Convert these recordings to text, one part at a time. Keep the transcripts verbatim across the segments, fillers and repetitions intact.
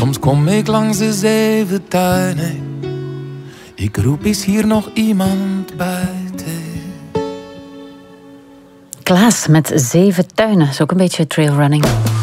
Soms kom ik langs de zeven tuinen. Ik roep, is hier nog iemand buiten? Klaas met Zeven Tuinen. Dat is ook een beetje trailrunning.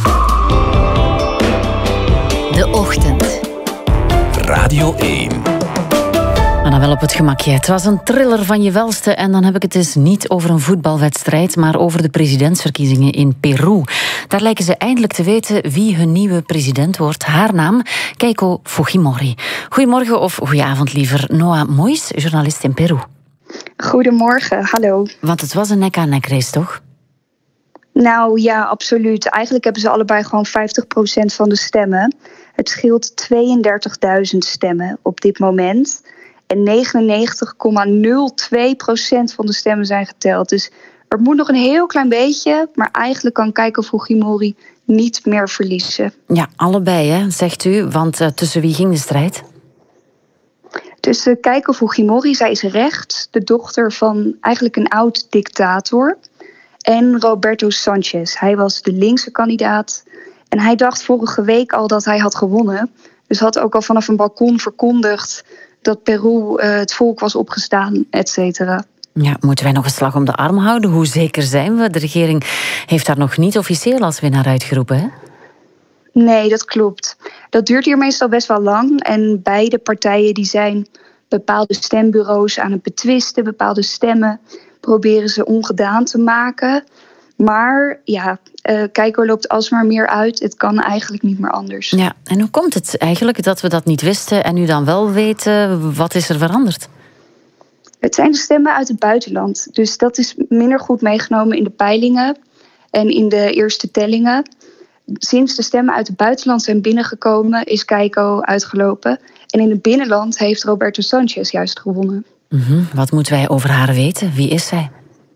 De Ochtend. Radio één. Maar dan wel op het gemakje. Het was een thriller van je welste. En dan heb ik het dus niet over een voetbalwedstrijd, maar over de presidentsverkiezingen in Peru. Daar lijken ze eindelijk te weten wie hun nieuwe president wordt. Haar naam, Keiko Fujimori. Goedemorgen of goedenavond liever, Noa Mois, journalist in Peru. Goedemorgen, hallo. Want het was een nek-aan-nek race, toch? Nou ja, absoluut. Eigenlijk hebben ze allebei gewoon vijftig procent van de stemmen. Het scheelt tweeëndertigduizend stemmen op dit moment. En negenennegentig komma nul twee procent van de stemmen zijn geteld. Dus er moet nog een heel klein beetje, maar eigenlijk kan Keiko Fujimori niet meer verliezen. Ja, allebei, hè, zegt u. Want uh, tussen wie ging de strijd? Tussen Keiko Fujimori, zij is rechts, de dochter van eigenlijk een oud dictator, en Roberto Sanchez. Hij was de linkse kandidaat. En hij dacht vorige week al dat hij had gewonnen. Dus had ook al vanaf een balkon verkondigd dat Peru uh, het volk was opgestaan, et cetera. Ja, moeten wij nog een slag om de arm houden? Hoe zeker zijn we? De regering heeft daar nog niet officieel als winnaar uitgeroepen, hè? Nee, dat klopt. Dat duurt hier meestal best wel lang. En beide partijen die zijn bepaalde stembureaus aan het betwisten. Bepaalde stemmen proberen ze ongedaan te maken. Maar ja, uh, Keiko loopt alsmaar meer uit. Het kan eigenlijk niet meer anders. Ja, en hoe komt het eigenlijk dat we dat niet wisten en nu dan wel weten? Wat is er veranderd? Het zijn de stemmen uit het buitenland. Dus dat is minder goed meegenomen in de peilingen en in de eerste tellingen. Sinds de stemmen uit het buitenland zijn binnengekomen, is Keiko uitgelopen. En in het binnenland heeft Roberto Sanchez juist gewonnen. Mm-hmm. Wat moeten wij over haar weten? Wie is zij?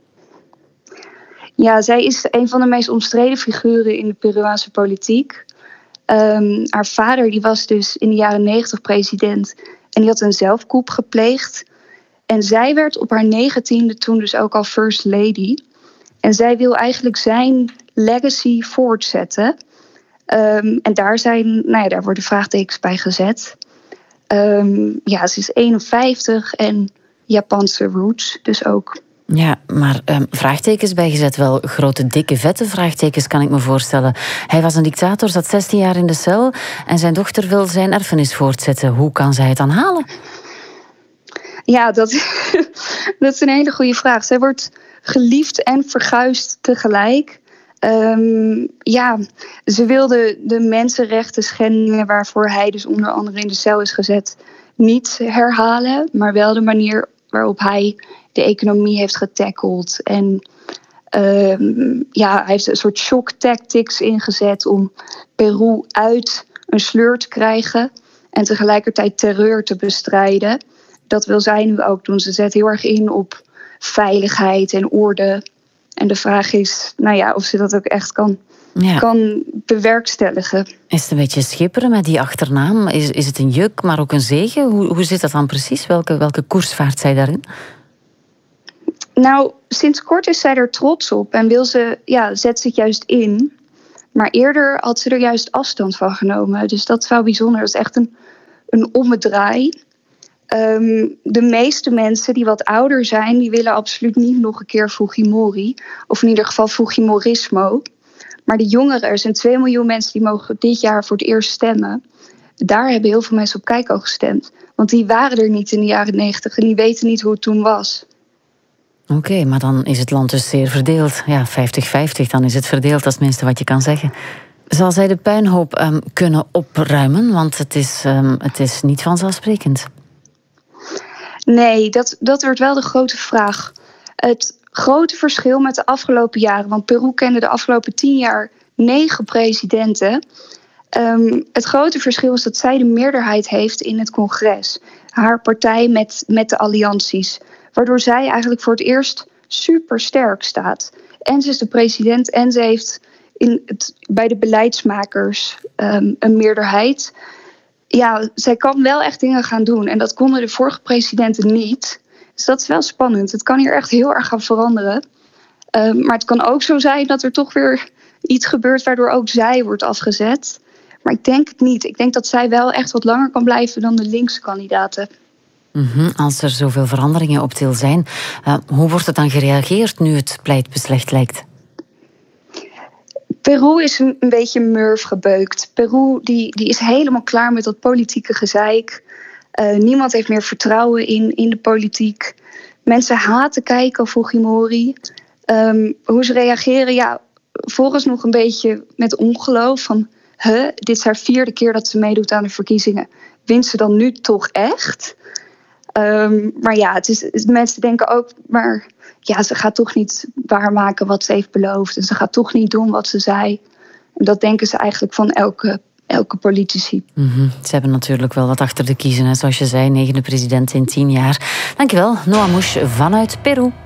Ja, zij is een van de meest omstreden figuren in de Peruaanse politiek. Um, haar vader die was dus in de jaren negentig president en die had een zelfkoep gepleegd. En zij werd op haar negentiende toen dus ook al first lady. En zij wil eigenlijk zijn legacy voortzetten. Um, en daar, zijn, nou ja, daar worden vraagtekens bij gezet. Um, ja, ze is eenenvijftig en Japanse roots dus ook. Ja, maar um, vraagtekens bijgezet, wel grote, dikke, vette vraagtekens kan ik me voorstellen. Hij was een dictator, zat zestien jaar in de cel en zijn dochter wil zijn erfenis voortzetten. Hoe kan zij het dan halen? Ja, dat, dat is een hele goede vraag. Zij wordt geliefd en verguisd tegelijk. Um, ja, ze wilde de mensenrechten schendingen waarvoor hij dus onder andere in de cel is gezet niet herhalen, maar wel de manier waarop hij de economie heeft getackled. En um, ja, hij heeft een soort shock tactics ingezet om Peru uit een sleur te krijgen en tegelijkertijd terreur te bestrijden. Dat wil zij nu ook doen. Ze zet heel erg in op veiligheid en orde. En de vraag is, nou ja, of ze dat ook echt kan, ja. kan bewerkstelligen. Is het een beetje schipperen met die achternaam? Is, is het een juk, maar ook een zegen? Hoe, hoe zit dat dan precies? Welke, welke koers vaart zij daarin? Nou, sinds kort is zij er trots op en wil ze, ja, zet zich juist in. Maar eerder had ze er juist afstand van genomen. Dus dat is wel bijzonder. Dat is echt een, een ommedraai. Um, de meeste mensen die wat ouder zijn, die willen absoluut niet nog een keer Fujimori. Of in ieder geval Fujimorismo. Maar de jongeren, er zijn twee miljoen mensen die mogen dit jaar voor het eerst stemmen. Daar hebben heel veel mensen op Keiko gestemd. Want die waren er niet in de jaren negentig en die weten niet hoe het toen was. Oké, okay, maar dan is het land dus zeer verdeeld. Ja, vijftig vijftig, dan is het verdeeld, dat is het minste wat je kan zeggen. Zal zij de puinhoop um, kunnen opruimen? Want het is, um, het is niet vanzelfsprekend. Nee, dat, dat wordt wel de grote vraag. Het grote verschil met de afgelopen jaren, want Peru kende de afgelopen tien jaar negen presidenten. Um, het grote verschil is dat zij de meerderheid heeft in het congres. Haar partij met, met de allianties. Waardoor zij eigenlijk voor het eerst super sterk staat. En ze is de president en ze heeft in het, bij de beleidsmakers um, een meerderheid. Ja, zij kan wel echt dingen gaan doen. En dat konden de vorige presidenten niet. Dus dat is wel spannend. Het kan hier echt heel erg gaan veranderen. Um, maar het kan ook zo zijn dat er toch weer iets gebeurt waardoor ook zij wordt afgezet. Maar ik denk het niet. Ik denk dat zij wel echt wat langer kan blijven dan de linkse kandidaten. Mm-hmm, als er zoveel veranderingen op til zijn, uh, hoe wordt het dan gereageerd nu het pleit beslecht lijkt? Peru is een, een beetje murf gebeukt. Peru die, die is helemaal klaar met dat politieke gezeik. Uh, niemand heeft meer vertrouwen in, in de politiek. Mensen haten Keiko Fujimori. Um, hoe ze reageren, ja, volgens nog een beetje met ongeloof. Van, huh, dit is haar vierde keer dat ze meedoet aan de verkiezingen. Wint ze dan nu toch echt? Um, maar ja, het is, mensen denken ook, maar ja, ze gaat toch niet waarmaken wat ze heeft beloofd. En ze gaat toch niet doen wat ze zei. En dat denken ze eigenlijk van elke, elke politici. Mm-hmm. Ze hebben natuurlijk wel wat achter de kiezen, hè. Zoals je zei, negende president in tien jaar. Dankjewel, Noa Mush vanuit Peru.